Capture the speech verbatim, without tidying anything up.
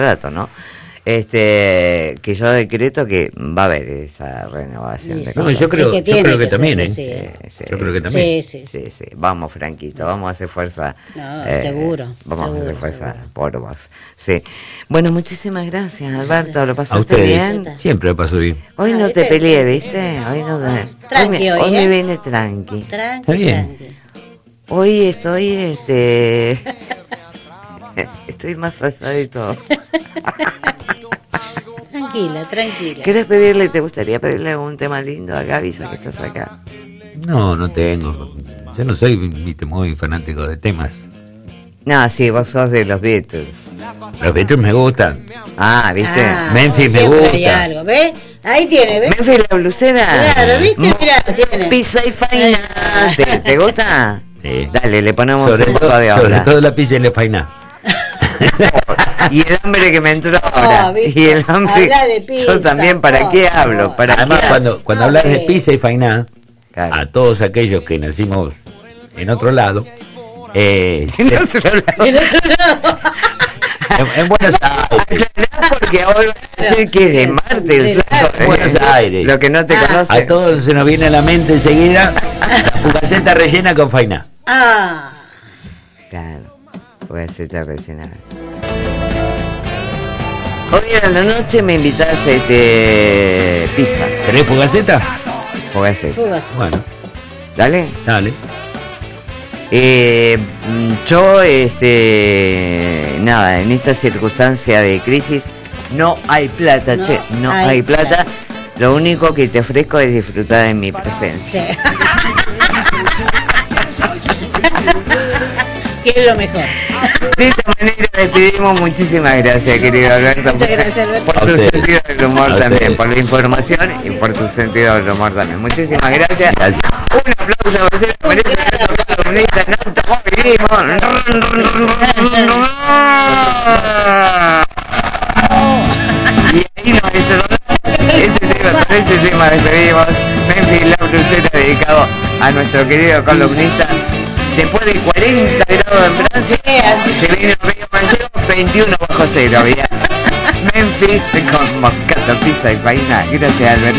rato, ¿no? Este, que yo decreto que va a haber esa renovación. Sí, de sí. No, yo creo, Es que yo tiene creo que, que también, ser, ¿eh? sí. Sí, sí. Yo creo que también. Sí, sí, Sí, sí, vamos, Franquito, vamos a hacer fuerza. No, eh, seguro, Vamos seguro, a hacer fuerza seguro. por vos. Sí. Bueno, muchísimas gracias, Alberto. ¿Lo A pasaste ustedes, bien? siempre lo paso bien. Hoy Ah, no te ¿viste? peleé, ¿viste? Hoy no te... Tranqui me, hoy, hoy me ¿eh? viene tranqui. Tranqui, Está bien. tranqui. Hoy estoy, este... estoy más allá de todo. Tranquila, tranquila. ¿Querés pedirle, te gustaría pedirle algún tema lindo a Gaby, ya que estás acá? No, no tengo. Yo no soy, viste, muy fanático de temas. No, sí, vos sos de los Beatles. Los Beatles me gustan. Ah, ¿viste? Ah, Memphis me siempre gusta. hay algo, ¿ves? Ahí tiene, ¿ves? Memphis la blusera. Claro, ¿viste? Mirá, tiene. Pizza y faina. ¿Te, te gusta? Sí. Dale, le ponemos Sobre un todo, poco de sobre onda. todo la pizza y la faina. Y el hambre que me entró ahora. Oh, ¿viste? Y el hambre. Habla de pizza, Yo también, ¿para por qué favor. hablo? ¿Para Además, qué cuando, cuando No, hablas de sí. pizza y faina, Claro. a todos aquellos que nacimos en otro lado, eh, No se lo hablaba. Del otro lado. en, en Buenos Aires, Aclará, porque ahora va a decir que es de Marte el flaco. en Buenos Aires, Lo que no te Ah. conoce. a todos se nos viene a la mente enseguida la fugaceta rellena con faina. Ah, Claro, voy a hacerte rellenar. Hoy a la noche me invitas este pizza. ¿Querés fugaceta? Voy a hacer. fugas. Bueno, Dale. dale. Eh, mm, yo, este, nada, en esta circunstancia de crisis no hay plata, No che, no hay hay, plata. plata. Lo único que te ofrezco es disfrutar de mi presencia. Sí. Que es lo mejor. De esta manera despedimos. Muchísimas gracias, querido Alberto. Muchas gracias, Alberto. Por A tu ustedes. sentido del humor A también, ustedes. por la información y por tu sentido del humor también. Muchísimas gracias. Gracias. Un aplauso para ustedes. Merece la columnista en automovilismo. Y ahí nos despedimos. Este tema, con este tema despedimos. Memphis la blusera, dedicado a nuestro querido columnista. Después de cuarenta grados en Francia, se viene el río Mancero, veintiuno bajo cero. Había Memphis con moscato, pizza y faina. Gracias, Alberto.